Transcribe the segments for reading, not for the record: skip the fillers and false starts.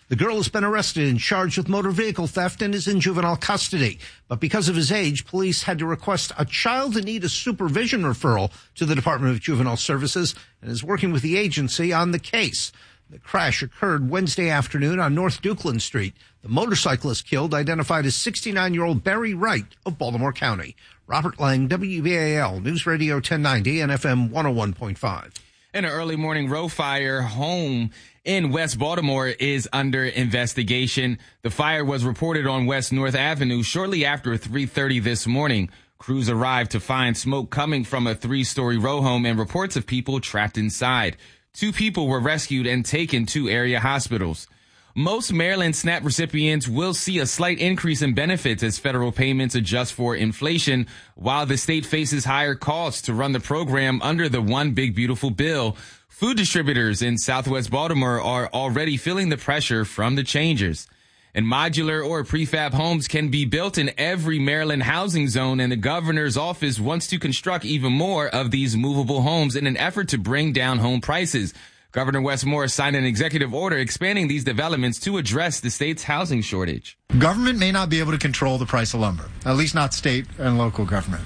The girl has been arrested and charged with motor vehicle theft and is in juvenile custody. But because of his age, police had to request a child in need of supervision referral to the Department of Juvenile Services and is working with the agency on the case. The crash occurred Wednesday afternoon on North Dukeland Street. The motorcyclist killed, identified as 69-year-old Barry Wright of Baltimore County. Robert Lang, WBAL News Radio 1090 and FM 101.5. An early morning row fire home in West Baltimore is under investigation. The fire was reported on West North Avenue shortly after 3:30 this morning. Crews arrived to find smoke coming from a 3-story row home and reports of people trapped inside. 2 people were rescued and taken to area hospitals. Most Maryland SNAP recipients will see a slight increase in benefits as federal payments adjust for inflation, while the state faces higher costs to run the program under the One Big Beautiful Bill. Food distributors in Southwest Baltimore are already feeling the pressure from the changes. And modular or prefab homes can be built in every Maryland housing zone, and the governor's office wants to construct even more of these movable homes in an effort to bring down home prices. Governor Wes Moore signed an executive order expanding these developments to address the state's housing shortage. Government may not be able to control the price of lumber, at least not state and local government.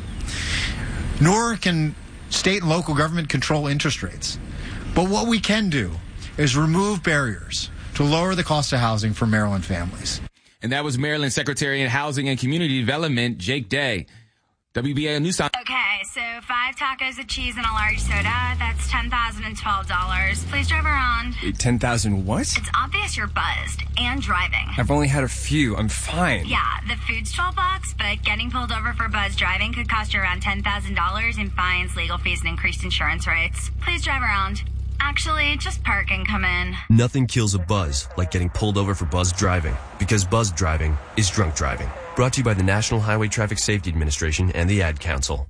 Nor can state and local government control interest rates. But what we can do is remove barriers to lower the cost of housing for Maryland families. And that was Maryland Secretary of Housing and Community Development, Jake Day. WBAL News Time. Okay, so 5 tacos of cheese and a large soda. That's $10,012. Please drive around. 10,000 what? It's obvious you're buzzed and driving. I've only had a few. I'm fine. Yeah, the food's $12, but getting pulled over for buzz driving could cost you around $10,000 in fines, legal fees, and increased insurance rates. Please drive around. Actually, just park and come in. Nothing kills a buzz like getting pulled over for buzz driving, because buzz driving is drunk driving. Brought to you by the National Highway Traffic Safety Administration and the Ad Council.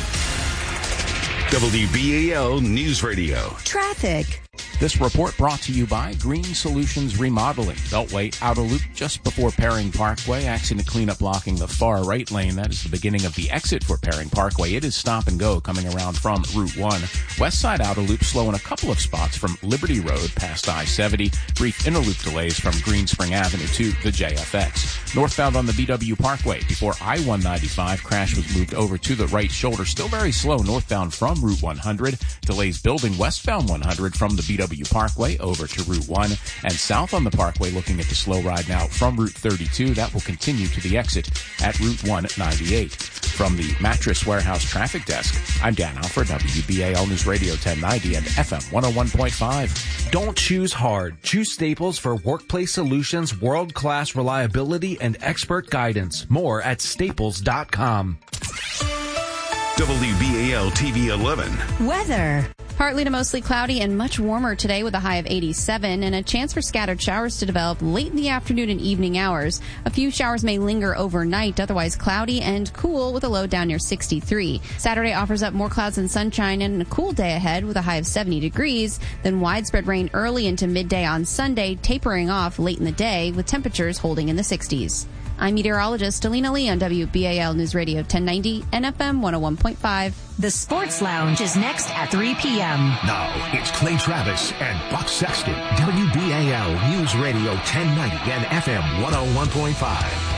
WBAL News Radio. Traffic. This report brought to you by Green Solutions Remodeling. Beltway outer loop just before Perring Parkway. Accident cleanup blocking the far right lane. That is the beginning of the exit for Perring Parkway. It is stop and go coming around from Route 1. West side outer loop slow in a couple of spots from Liberty Road past I-70. Brief inner loop delays from Green Spring Avenue to the JFX. Northbound on the BW Parkway before I-195. Crash was moved over to the right shoulder. Still very slow northbound from Route 100. Delays building westbound 100 from the BW Parkway over to Route 1, and south on the Parkway looking at the slow ride now from Route 32. That will continue to the exit at Route 198. From the Mattress Warehouse Traffic Desk, I'm Dan Alford, WBAL News Radio 1090 and FM 101.5. Don't choose hard. Choose Staples for workplace solutions, world-class reliability, and expert guidance. More at staples.com. WBAL TV 11. Weather. Partly to mostly cloudy and much warmer today with a high of 87 and a chance for scattered showers to develop late in the afternoon and evening hours. A few showers may linger overnight, otherwise cloudy and cool with a low down near 63. Saturday offers up more clouds and sunshine and a cool day ahead with a high of 70 degrees. Then widespread rain early into midday on Sunday, tapering off late in the day with temperatures holding in the 60s. I'm meteorologist Alina Lee on WBAL News Radio 1090 and FM 101.5. The Sports Lounge is next at 3 p.m. Now, it's Clay Travis and Buck Sexton. WBAL News Radio 1090 and FM 101.5.